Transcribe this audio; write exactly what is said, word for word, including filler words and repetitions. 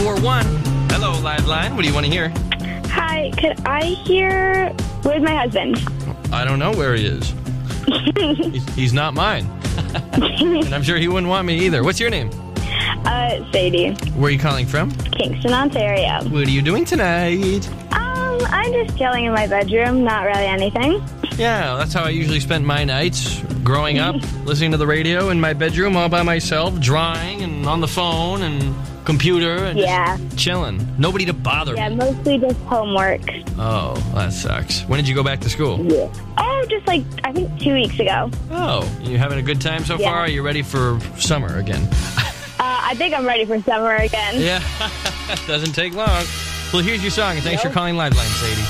four one. Hello, Live Line. What do you want to hear? Hi, could I hear... Where's my husband? I don't know where he is. he's, he's not mine. And I'm sure he wouldn't want me either. What's your name? Uh, Sadie. Where are you calling from? Kingston, Ontario. What are you doing tonight? Um, I'm just chilling in my bedroom, not really anything. Yeah, that's how I usually spent my nights growing up, listening to the radio in my bedroom all by myself, drawing and on the phone and computer and Yeah. just chilling. Nobody to bother Yeah, me. mostly just homework. Oh, that sucks. When did you go back to school? Yeah. Oh, just like, I think two weeks ago. Oh, you having a good time so Yeah. far? Are you ready for summer again? Uh, I think I'm ready for summer again. Yeah, doesn't take long. Well, here's your song, and thanks Nope. for calling Liveline, Sadie.